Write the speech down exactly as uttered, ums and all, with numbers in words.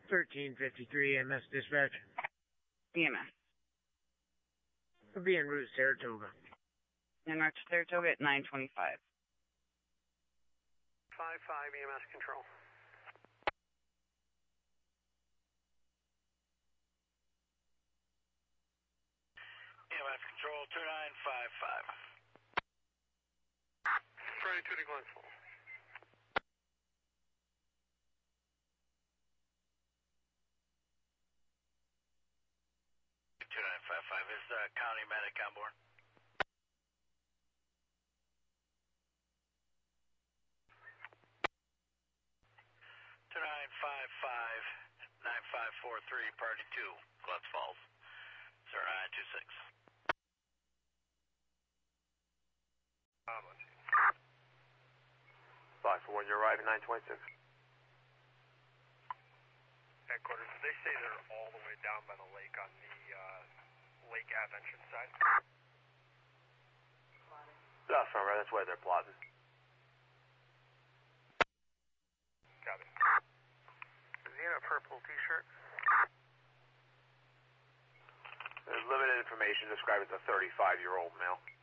thirteen fifty-three E M S dispatch. E M S. We'll be en route to Saratoga. En route to Saratoga at nine twenty-five. five five E M S control. E M S control two nine five five. Friday two to Glenfall. two nine five five is uh, county medic on board. two nine five five nine five four three, party two, Glens Falls, zero nine two six. five for one, you're arriving nine twenty-six. Headquarters, did they say they're all the way down by the lake on the uh, Lake Ave entrance side? That's right, that's why they're plotting. Got it. Is he in a purple t-shirt? There's limited information described as a thirty-five-year-old male.